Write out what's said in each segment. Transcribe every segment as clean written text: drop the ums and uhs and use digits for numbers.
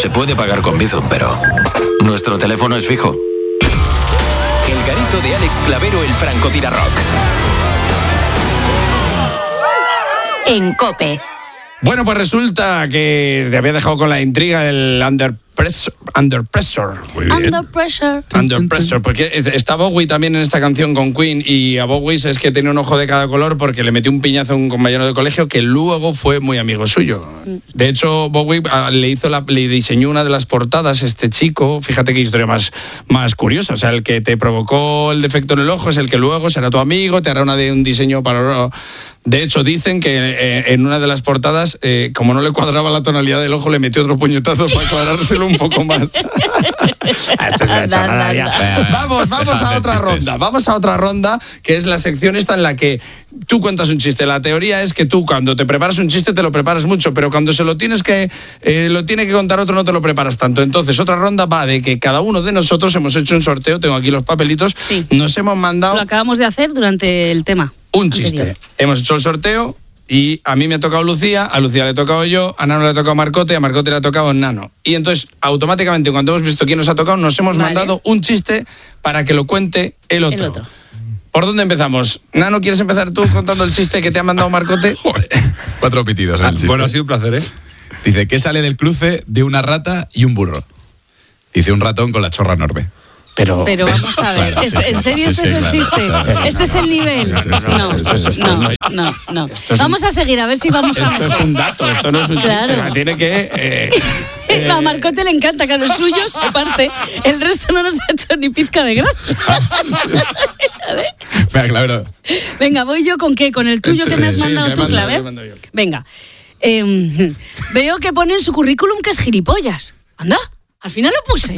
Se puede pagar con Bizum, pero nuestro teléfono es fijo. El garito de Alex Clavero, el francotirarrock. En COPE. Bueno, pues resulta que te había dejado con la intriga el Under Pressure. Muy bien. Under Pressure. Porque está Bowie también en esta canción con Queen, y a Bowie es que tenía un ojo de cada color porque le metió un piñazo a un compañero de colegio que luego fue muy amigo suyo. De hecho, Bowie le diseñó una de las portadas, este chico. Fíjate qué historia más curiosa. O sea, el que te provocó el defecto en el ojo es el que luego será tu amigo, te hará un diseño para... De hecho, dicen que en una de las portadas, como no le cuadraba la tonalidad del ojo, le metió otro puñetazo para aclarárselo un poco más. Esto es una chorrada ya. Vamos a otra ronda. Vamos a otra ronda, que es la sección esta en la que tú cuentas un chiste. La teoría es que tú, cuando te preparas un chiste, te lo preparas mucho, pero cuando lo tiene que contar otro, no te lo preparas tanto. Entonces, otra ronda va de que cada uno de nosotros hemos hecho un sorteo. Tengo aquí los papelitos. Sí. Nos hemos mandado... Lo acabamos de hacer durante el tema. Un chiste. Hemos hecho el sorteo y a mí me ha tocado Lucía, a Lucía le he tocado yo, a Nano le ha tocado Marcote, a Marcote le ha tocado Nano. Y entonces, automáticamente, cuando hemos visto quién nos ha tocado, nos hemos mandado un chiste para que lo cuente el otro. ¿Por dónde empezamos? Nano, ¿quieres empezar tú contando el chiste que te ha mandado Marcote? 4 pitidos en el chiste. Bueno, ha sido un placer, ¿eh? Dice, ¿qué sale del cruce de una rata y un burro? Dice, un ratón con la chorra enorme. Pero vamos a ver, Claro, ¿en serio este es el chiste? ¿Este es el nivel? No. Vamos a seguir, a ver si vamos a... Esto es un dato, esto no es un chiste. Tiene que... A Marcote le encanta que a los suyos, aparte, el resto no nos ha hecho ni pizca de gracia. Venga, claro. Venga, voy yo con qué, con el tuyo que me has mandado tú, Claver. Venga, veo que pone en su currículum que es gilipollas. Anda. Al final lo puse.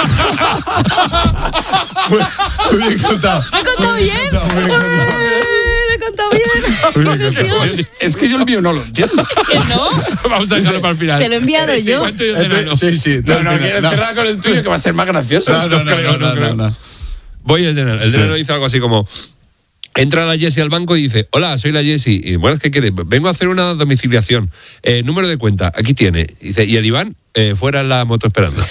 Muy bien contado. ¿Me he contado bien? ¿Me he contado bien? Es que yo el mío no lo entiendo. ¿Que no? Vamos a dejarlo para el final. Te lo he enviado yo. Sí. No, quieres cerrar con el tuyo que va a ser más gracioso. No. Voy el de Nano. El de Nano dice algo así como... Entra la Jessie al banco y dice, hola, soy la Jessie. Y bueno, ¿qué quieres? Vengo a hacer una domiciliación. Número de cuenta, aquí tiene. Dice, y el Iván, fuera en la moto esperando.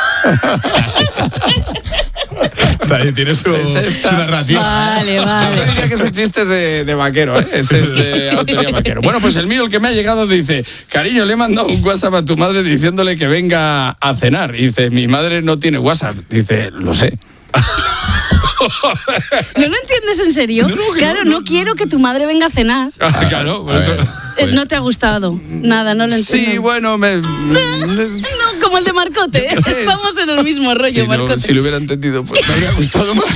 Tiene su narrativa. Vale. Yo diría que ese chiste es de vaquero, ¿eh? Ese es de autoría vaquero. Bueno, pues el mío, el que me ha llegado, dice, cariño, le he mandado un WhatsApp a tu madre diciéndole que venga a cenar. Y dice, mi madre no tiene WhatsApp. Dice, lo sé. ¿No lo entiendes en serio? Claro, no quiero que tu madre venga a cenar. Claro, por eso... No te ha gustado. Nada, no lo entiendo. Sí, bueno, No, como el de Marcote. Estamos en el mismo rollo, Marcote. Si lo hubiera entendido, pues me habría gustado más.